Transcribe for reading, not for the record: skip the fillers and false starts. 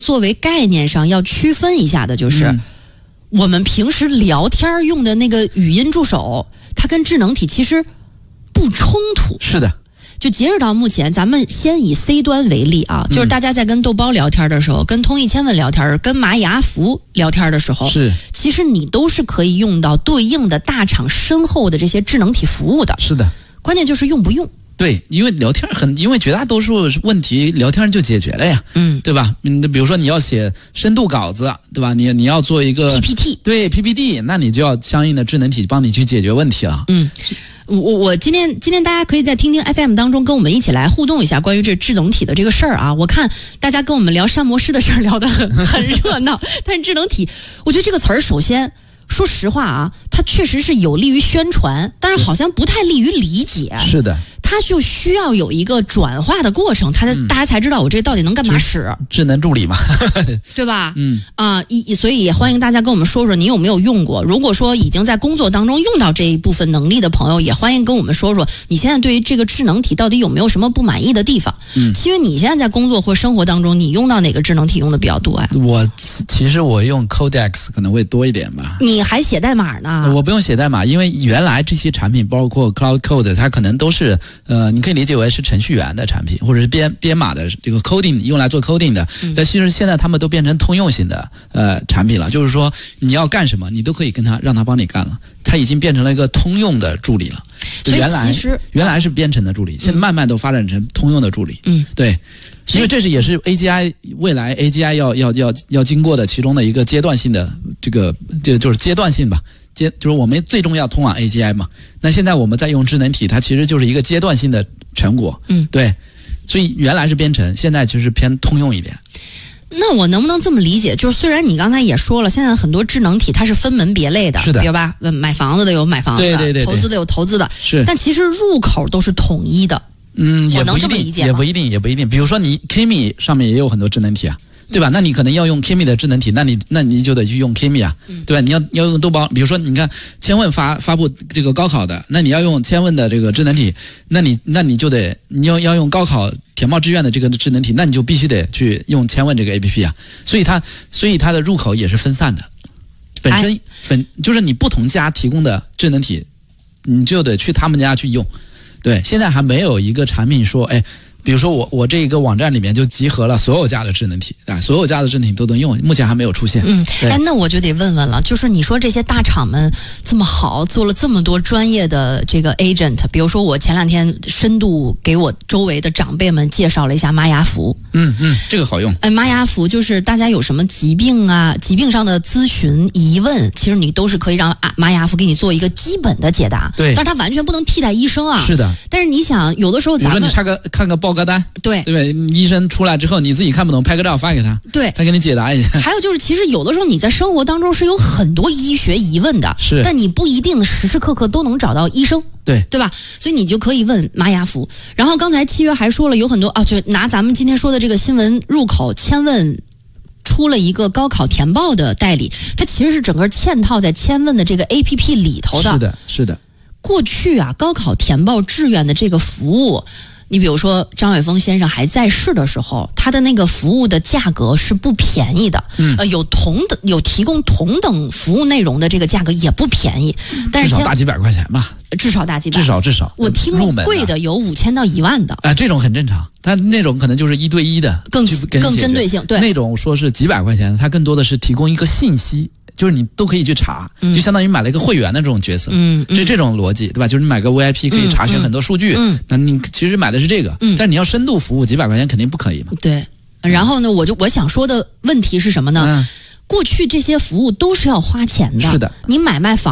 作为概念上要区分一下的就是，我们平时聊天用的那个语音助手，它跟智能体其实不冲突。 是的。 就截止到目前，咱们先以 C 端为例啊，就是大家在跟豆包聊天的时候，跟通义千问聊天，跟麻雅福聊天的时候，其实你都是可以用到对应的大厂身后的这些智能体服务的。 是的， 关键就是用不用。 对，因为聊天因为绝大多数问题聊天就解决了呀，对吧？比如说你要写深度稿子，对吧？你要做一个 PPT， 对 PPT， 那你就要相应的智能体帮你去解决问题了。 我今天大家可以在听听 FM 当中跟我们一起来互动一下关于这智能体的这个事儿啊。我看大家跟我们聊膳魔师的事儿聊得很热闹，但是智能体，我觉得这个词儿首先说实话啊，它确实是有利于宣传，但是好像不太利于理解。是的。它就需要有一个转化的过程，大家才知道我这到底能干嘛使。 智能助理嘛， 对吧？所以也欢迎大家跟我们说说你有没有用过。如果说已经在工作当中用到这一部分能力的朋友，也欢迎跟我们说说你现在对于这个智能体到底有没有什么不满意的地方。其实你现在在工作或生活当中，你用到哪个智能体用的比较多呀？ 其实我用 Codex 可能会多一点吧。 你还写代码呢？ 我不用写代码，因为原来这些产品包括 Cloud Code， 它可能都是你可以理解为是程序员的产品，或者是编码的这个 coding 用来做 coding 的。但其实现在他们都变成通用型的产品了，就是说你要干什么，你都可以让他帮你干了，它已经变成了一个通用的助理了。 所以原来是编程的助理，现在慢慢都发展成通用的助理。对，因为这也是 AGI 未来 AGI 要经过的其中的一个阶段性的就是阶段性吧。就是我们最终要通往 AGI 嘛，那现在我们在用智能体，它其实就是一个阶段性的成果。对，所以原来是编程，现在就是偏通用一点。 那我能不能这么理解？就是虽然你刚才也说了，现在很多智能体它是分门别类的， 是的， 对吧？买房子的有买房子的， 对， 投资的有投资的， 是。 但其实入口都是统一的。我能这么理解吗？ 也不一定。比如说你 Kimi 上面也有很多智能体啊。对吧？那你可能要用 Kimi 的智能体，那你就得去用 Kimi 啊，对吧？你要用豆包，比如说你看千问发布这个高考的，那你要用千问的这个智能体，那你就得要用高考填报志愿的这个智能体，那你就必须得去用千问这个 APP 啊。所以它的入口也是分散的，本身就是你不同家提供的智能体，你就得去他们家去用。对，现在还没有一个产品说，比如说我这一个网站里面就集合了所有家的智能体啊，所有家的智能体都能用，目前还没有出现。 那我就得问问了，就是你说这些大厂们这么好，做了这么多专业的这个 agent， 比如说我前2天深度给我周围的长辈们介绍了一下麻雅福。 这个好用。 麻雅福就是大家有什么疾病上的咨询疑问，其实你都是可以让麻雅福给你做一个基本的解答。 对， 但是它完全不能替代医生啊。 是的。 但是你想，有的时候咱们比如说你看个报告单，对不对？医生出来之后你自己看不懂，拍个照发给他， 对， 他给你解答一下。 还有就是，其实有的时候你在生活当中是有很多医学疑问的， 是， 但你不一定时时刻刻都能找到医生，对吧？所以你就可以问麻雅福。然后刚才7月还说了有很多就拿咱们今天说的这个新闻入口，千问出了一个高考填报的代理，它其实是整个嵌套在千问的这个 APP 里头的。 是的。过去高考填报志愿的这个服务，你比如说张伟峰先生还在世的时候，他的那个服务的价格是不便宜的。有提供同等服务内容的这个价格也不便宜，但是至少大几百块钱吧。 至少大几百， 至少。 我听过贵的有5000到1万的。 这种很正常，它那种可能就是1对1的， 更针对性。对， 那种说是几百块钱，它更多的是提供一个信息。就是你都可以去查，就相当于买了一个会员的这种角色，是这种逻辑，对吧？就是你买个 VIP 可以查询很多数据，那你其实买的是这个，但你要深度服务几百块钱肯定不可以嘛。 对，然后呢，我想说的问题是什么呢？过去这些服务都是要花钱的， 是的， 你买卖房